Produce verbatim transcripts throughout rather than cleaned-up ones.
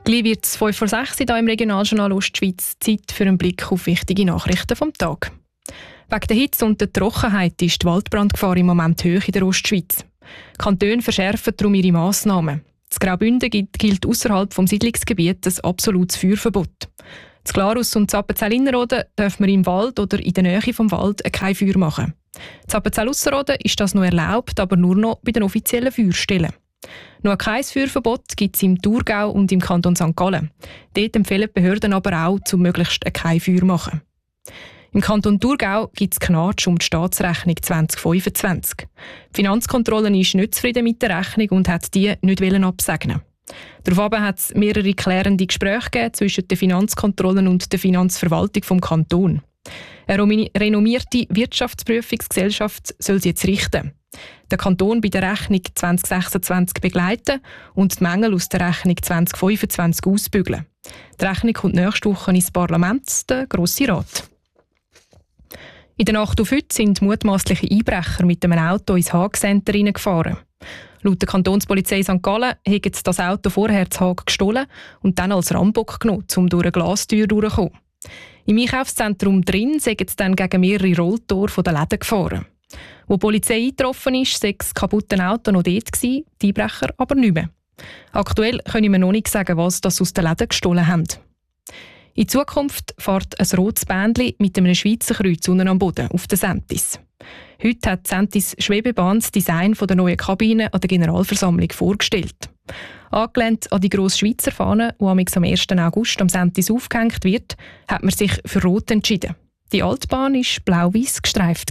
Gleich wird es fünf vor sechs hier im Regionaljournal Ostschweiz. Zeit für einen Blick auf wichtige Nachrichten vom Tag. Wegen der Hitze und der Trockenheit ist die Waldbrandgefahr im Moment hoch in der Ostschweiz. Die Kantone verschärfen darum ihre Massnahmen. In Graubünden gilt ausserhalb des Siedlungsgebiets ein absolutes Feuerverbot. In Glarus und Appenzell-Innerrhoden dürfen wir im Wald oder in der Nähe vom Wald kein Feuer machen. In Appenzell-Ausserrhoden ist das noch erlaubt, aber nur noch bei den offiziellen Feuerstellen. Noch kein Feuerverbot gibt es im Thurgau und im Kanton Sankt Gallen. Dort empfehlen die Behörden aber auch, zum möglichst kein Feuer machen. Im Kanton Thurgau gibt es Knatsch um die Staatsrechnung zwanzig fünfundzwanzig. Die Finanzkontrolle ist nicht zufrieden mit der Rechnung und hat die nicht absegnen. Daraufhin hat es mehrere klärende Gespräche gegeben zwischen den Finanzkontrollen und der Finanzverwaltung vom Kanton. Eine renommierte Wirtschaftsprüfungsgesellschaft soll sie jetzt richten. Der Kanton bei der Rechnung zwanzig sechsundzwanzig begleiten und die Mängel aus der Rechnung zwanzig fünfundzwanzig ausbügeln. Die Rechnung kommt nächste Woche ins Parlament, der Grosse Rat. In der Nacht auf heute sind mutmaßliche Einbrecher mit einem Auto ins Haag-Center hineingefahren. Laut der Kantonspolizei Sankt Gallen haben sie das Auto vorher zu Haag gestohlen und dann als Rambock genommen, um durch eine Glastür durchzukommen. Im Einkaufszentrum drin sind sie dann gegen mehrere Rolltore der Läden gefahren. Wo die Polizei eingetroffen ist, sei das kaputte Auto noch dort gewesen, die Einbrecher aber nicht mehr. Aktuell können wir noch nicht sagen, was das aus den Läden gestohlen haben. In Zukunft fährt ein rotes Bändchen mit einem Schweizer Kreuz unten am Boden auf der Sentis. Heute hat Sentis Schwebebahn das Design der neuen Kabine an der Generalversammlung vorgestellt. Angelehnt an die grosse Schweizer Fahne, die am ersten August am Sentis aufgehängt wird, hat man sich für Rot entschieden. Die Altbahn war blau-weiss gestreift.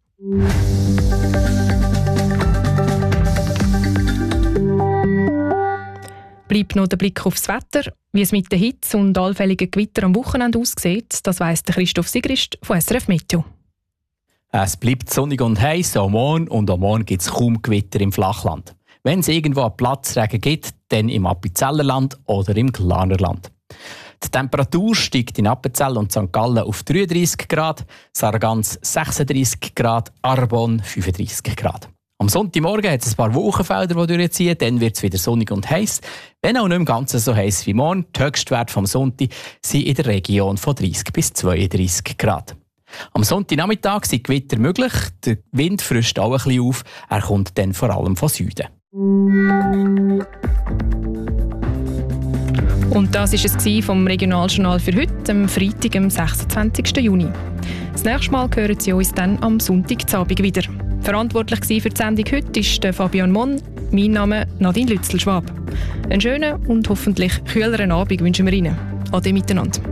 Bleibt noch der Blick aufs Wetter. Wie es mit der Hitze und allfälligen Gewitter am Wochenende aussieht, das weiss Christoph Sigrist von S R F Meteo. Es bleibt sonnig und heiß am Morgen und am Morgen gibt es kaum Gewitter im Flachland. Wenn es irgendwo einen Platzregen gibt, dann im Appenzellerland oder im Glarnerland. Die Temperatur steigt in Appenzell und Sankt Gallen auf dreiunddreissig Grad, Sargans sechsunddreissig Grad, Arbon fünfunddreissig Grad. Am Sonntagmorgen hat es ein paar Wolkenfelder, die durchziehen, dann wird es wieder sonnig und heiß. Wenn auch nicht im Ganzen so heiß wie morgen, die Höchstwerte vom Sonntag sind in der Region von dreißig bis zweiunddreissig Grad. Am Sonntagnachmittag sind Gewitter möglich, der Wind frischt auch ein bisschen auf, er kommt dann vor allem von Süden. Und das war es vom Regionaljournal für heute, am Freitag, am sechsundzwanzigsten Juni. Das nächste Mal hören Sie uns dann am Sonntagabend wieder. Verantwortlich für die Sendung heute ist Fabian Monn, mein Name Nadine Lützel-Schwab. Einen schönen und hoffentlich kühleren Abend wünschen wir Ihnen. Ade miteinander.